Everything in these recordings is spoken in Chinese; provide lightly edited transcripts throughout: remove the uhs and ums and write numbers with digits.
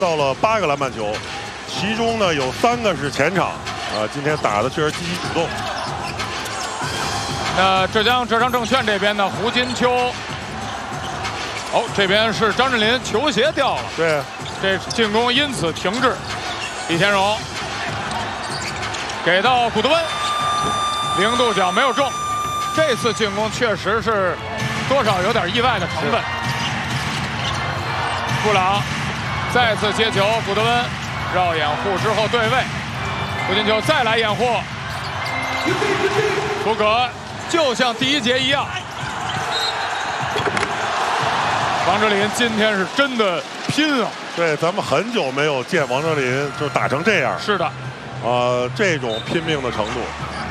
到了8个篮板球，其中呢有3个是前场，今天打的确实积极主动。 那浙江浙商证券这边呢，胡金秋，哦，这边是张镇麟球鞋掉了， 对， 这进攻因此停滞。李天荣给到古德温，0度角没有中，这次进攻确实是多少有点意外的成分。布朗再次接球，古德温绕掩护之后对位，胡金秋再来掩护，福格就像第1节一样。王哲林今天是真的拼啊！ 对，咱们很久没有见王哲林就打成这样。 是的， 这种拼命的程度。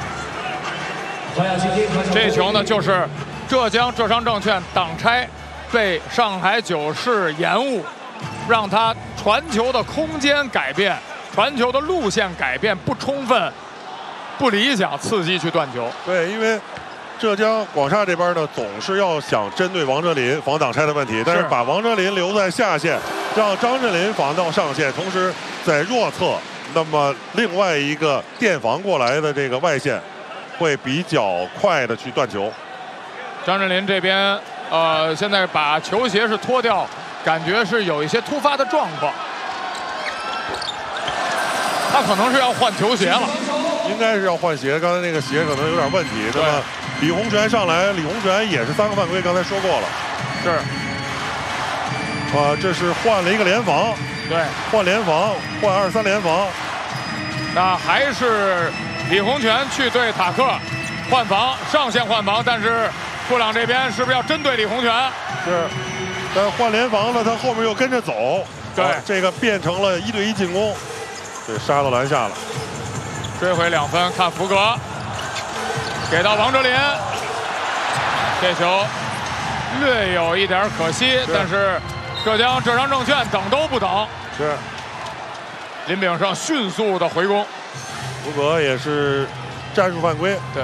这球呢，就是浙江浙商证券挡拆被上海九市延误，让他传球的空间改变，传球的路线改变不充分、不理想，伺机去断球。 对，因为浙江广厦这边呢，总是要想针对王哲林防挡拆的问题，但是把王哲林留在下线，让张镇麟防到上线，同时在弱侧，那么另外一个垫防过来的这个外线会比较快的去断球。 张镇麟这边现在把球鞋是脱掉，感觉是有一些突发的状况，他可能是要换球鞋了， 应该是要换鞋，刚才那个鞋可能有点问题。那么李洪权上来，李洪权也是3个犯规，刚才说过了。是。这是换了一个联防。 对， 换联防，换2-3联防。 那还是李洪权去对塔克换防，上线换防，但是布朗这边是不是要针对李洪权？ 是，但换联防了，他后面又跟着走。 对， 这个变成了1对1进攻，对，杀到篮下了， 追回2分。看福格给到王哲林，这球略有一点可惜，但是浙江浙商证券等都不等。 是， 林炳胜迅速的回攻， 福格也是战术犯规。 对。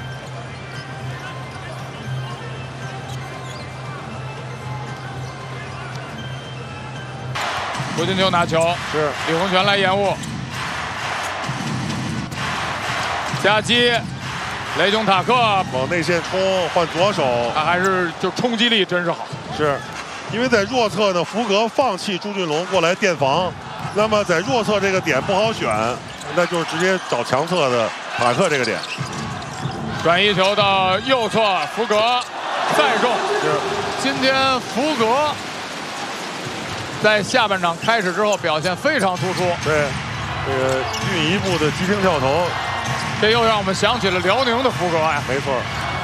胡金秋拿球， 是李洪权来掩护，夹击，雷琼塔克往内线冲，换左手， 他还是就冲击力真是好。 是，因为在弱侧呢，福格放弃朱俊龙过来垫防，那么在弱侧这个点不好选，那就是直接找强侧的塔克这个点。 转移球到右侧，福格再中。 是， 今天福格在下半场开始之后表现非常突出。对， 这个进一步的急停跳投， 这又让我们想起了辽宁的福格呀。 没错。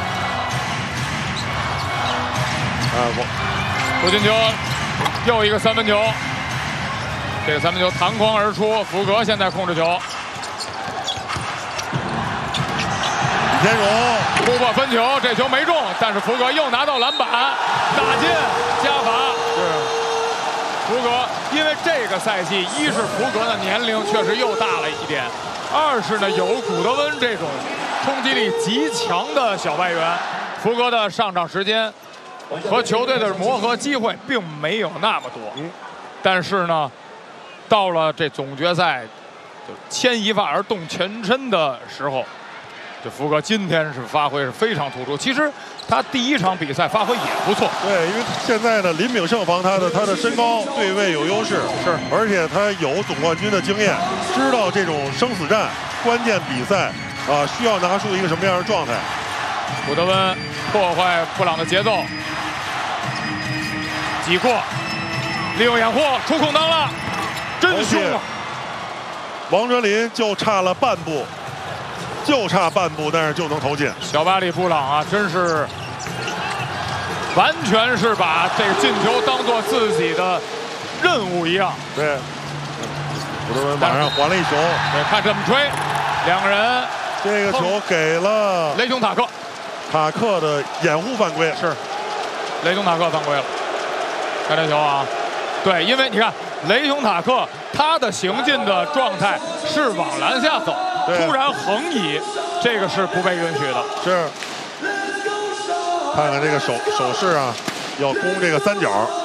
胡金秋又一个3分球，这个3分球弹框而出，福格现在控制球。 李天荣突破分球，这球没中，但是福格又拿到篮板，打进加罚。 是。 福格，因为这个赛季，一是福格的年龄确实又大了一点，二是呢有古德温这种冲击力极强的小外援，福格的上场时间和球队的磨合机会并没有那么多。但是呢，到了这总决赛，就牵一发而动全身的时候，这福格今天是发挥是非常突出。其实他第1场比赛发挥也不错。 对，因为现在呢，林炳胜防他的身高对位有优势， 是， 而且他有总冠军的经验，知道这种生死战、关键比赛需要拿出一个什么样的状态。 古德温破坏布朗的节奏，挤过，利用掩护出空当了，真凶啊！ 王哲林就差了半步。就差半步，但是就能投进。 小巴里布朗啊，真是完全是把这个进球当做自己的任务一样。 对，古德温马上还了一球。 对，看这么吹，2个人。 这个球给了雷琼塔克， 塔克的掩护犯规。 是，雷琼塔克犯规了。看这球啊，对，因为你看雷琼塔克他的行进的状态是往篮下走。突然横移，这个是不被允许的。 是，看看这个手势啊，要攻这个3角。